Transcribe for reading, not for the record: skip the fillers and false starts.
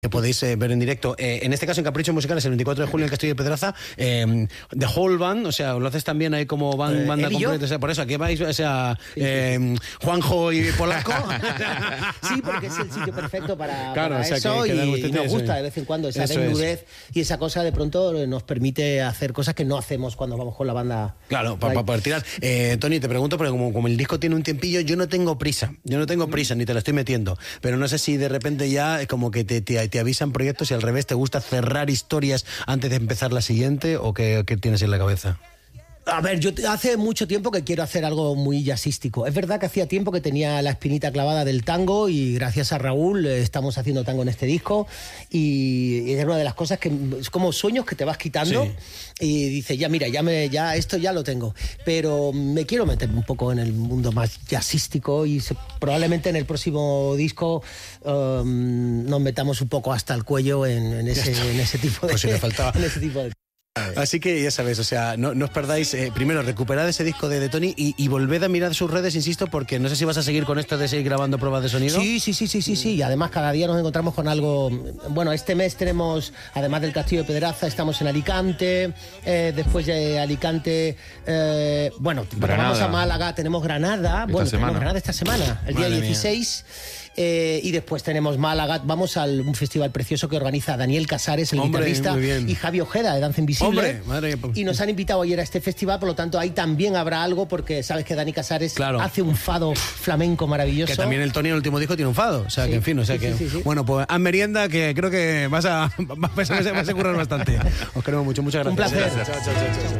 que podéis ver en directo, en este caso en Caprichos Musicales, el 24 de julio en el Castillo de Pedraza, The Whole Band, o sea, lo haces también ahí como banda completa, o sea, por eso, aquí vais, o sea, Juanjo y Polaco. Sí, porque es el sitio perfecto para o sea, eso, y nos gusta de vez en cuando esa desnudez y esa cosa de pronto nos permite hacer cosas que no hacemos cuando vamos con la banda. Claro, para poder tirar. Tony, te pregunto, porque como el disco tiene un tiempillo, yo no tengo prisa, ni te la estoy metiendo, pero no sé si de repente ya como que te avisan proyectos y al revés te gusta cerrar historias antes de empezar la siguiente, o qué tienes en la cabeza. A ver, yo hace mucho tiempo que quiero hacer algo muy jazzístico. Es verdad que hacía tiempo que tenía la espinita clavada del tango y gracias a Raúl estamos haciendo tango en este disco y es una de las cosas que es como sueños que te vas quitando, sí. Y dices, ya mira, ya esto ya lo tengo, pero me quiero meter un poco en el mundo más jazzístico y probablemente en el próximo disco nos metamos un poco hasta el cuello en ese tipo de... Pues si le faltaba. En ese tipo de... Así que ya sabéis, o sea, no os perdáis, primero recuperad ese disco de Tony y volved a mirar sus redes, insisto, porque no sé si vas a seguir con esto de seguir grabando pruebas de sonido. Sí, y además cada día nos encontramos con algo. Bueno, este mes tenemos, además del Castillo de Pedraza, estamos en Alicante, después de Alicante, vamos a Málaga, tenemos Granada, tenemos Granada esta semana, el día 16. Y después tenemos Málaga, vamos a un festival precioso que organiza Daniel Casares, el guitarrista, y Javi Ojeda de Danza Invisible. Y nos han invitado ayer a este festival, por lo tanto ahí también habrá algo, porque sabes que Dani Casares hace un fado flamenco maravilloso. Que también el Tony en el último disco tiene un fado, o sea que en fin, sí. Bueno, pues haz merienda, que creo que vas a currar bastante. Os queremos mucho, muchas gracias. Un placer. Chao.